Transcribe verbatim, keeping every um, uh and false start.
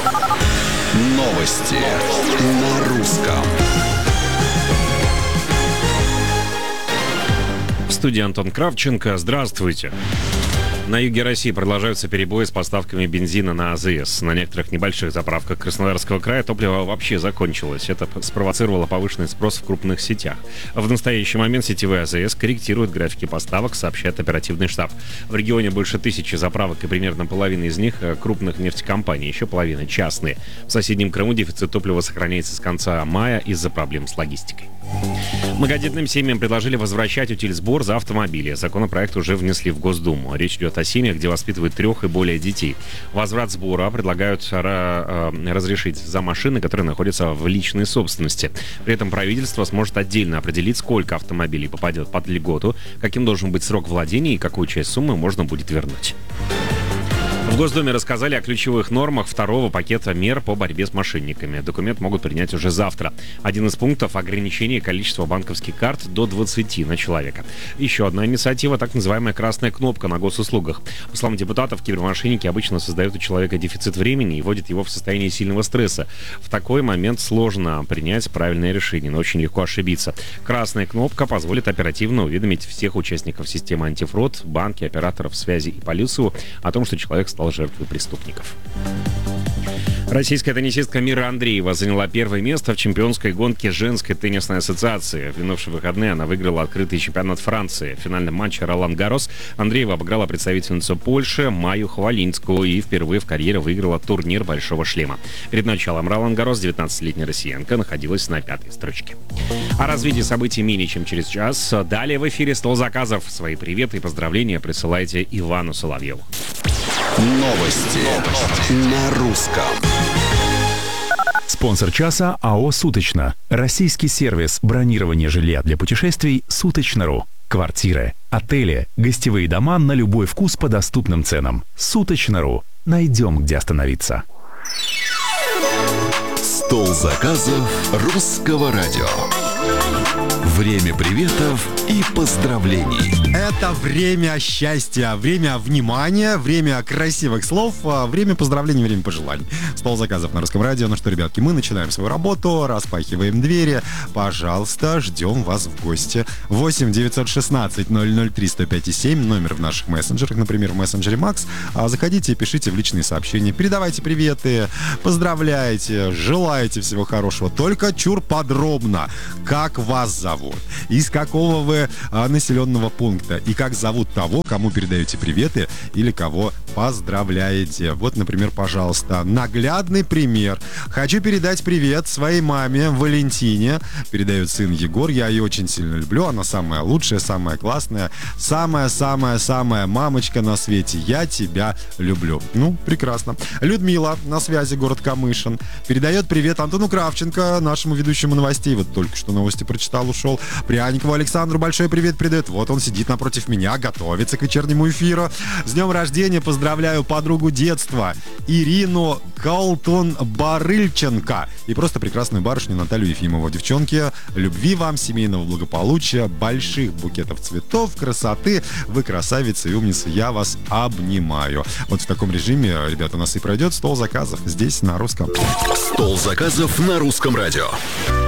Новости на русском. В студии Антон Кравченко. Здравствуйте. На юге России продолжаются перебои с поставками бензина на АЗС. На некоторых небольших заправках Краснодарского края топливо вообще закончилось. Это спровоцировало повышенный спрос в крупных сетях. В настоящий момент сетевые АЗС корректируют графики поставок, сообщает оперативный штаб. В регионе больше тысячи заправок, и примерно половина из них крупных нефтекомпаний, еще половина частные. В соседнем Крыму дефицит топлива сохраняется с конца мая из-за проблем с логистикой. Многодетным семьям предложили возвращать утильсбор за автомобили. Законопроект уже внесли в Госдуму. Речь идет о семьях, где воспитывают трех и более детей. Возврат сбора предлагают разрешить за машины, которые находятся в личной собственности. При этом правительство сможет отдельно определить, сколько автомобилей попадет под льготу, каким должен быть срок владения и какую часть суммы можно будет вернуть. В Госдуме рассказали о ключевых нормах второго пакета мер по борьбе с мошенниками. Документ могут принять уже завтра. Один из пунктов — ограничение количества банковских карт до двадцати на человека. Еще одна инициатива — так называемая красная кнопка на госуслугах. По словам депутатов, кибермошенники обычно создают у человека дефицит времени и вводят его в состояние сильного стресса. В такой момент сложно принять правильное решение, но очень легко ошибиться. Красная кнопка позволит оперативно уведомить всех участников системы антифрод, банки, операторов связи и полицию о том, что человек стал жертвой преступников. Российская теннисистка Мира Андреева заняла первое место в чемпионской гонке женской теннисной ассоциации. В минувшие выходные она выиграла открытый чемпионат Франции. В финальном матче Ролан-Гаррос Андреева обыграла представительницу Польши Майю Хвалинскую и впервые в карьере выиграла турнир «Большого шлема». Перед началом Ролан-Гаррос девятнадцатилетняя россиянка находилась на пятой строчке. О развитии событий менее чем через час. Далее в эфире «Стол заказов». Свои приветы и поздравления присылайте Ивану Соловьеву. Новости, Новости. на русском. Спонсор часа АО «Суточно». Российский сервис бронирования жилья для путешествий «Суточно.ру». Квартиры, отели, гостевые дома на любой вкус по доступным ценам. «Суточно.ру». Найдем, где остановиться. Стол заказов русского радио. Время приветов и поздравлений. Это время счастья, время внимания, время красивых слов, время поздравлений, время пожеланий. Стол заказов на русском радио. Ну что, ребятки, мы начинаем свою работу, распахиваем двери. Пожалуйста, ждем вас в гости. восемь девятьсот шестнадцать ноль ноль три сто пять семь, номер в наших мессенджерах, например, в мессенджере Макс. Заходите и пишите в личные сообщения. Передавайте приветы, поздравляйте, желаете всего хорошего. Только чур подробно, как вас зовут, из какого вы а, населенного пункта и как зовут того, кому передаете приветы или кого поздравляете. Вот, например, пожалуйста, наглядный пример. Хочу передать привет своей маме Валентине. Передает сын Егор. Я ее очень сильно люблю. Она самая лучшая, самая классная, самая-самая-самая мамочка на свете. Я тебя люблю. Ну, прекрасно. Людмила на связи, город Камышин. Передает привет Антону Кравченко, нашему ведущему новостей. Вот только что новости прочитал, ушел. Пряникову Александру большой привет передает. Вот он сидит напротив меня, готовится к вечернему эфиру. С днем рождения поздравляю подругу детства Ирину Калтон-Барыльченко и просто прекрасную барышню Наталью Ефимову. Девчонки, любви вам, семейного благополучия, больших букетов цветов, красоты. Вы красавицы и умницы. Я вас обнимаю. Вот в таком режиме, ребята, у нас и пройдет стол заказов здесь на русском. Стол заказов на русском радио.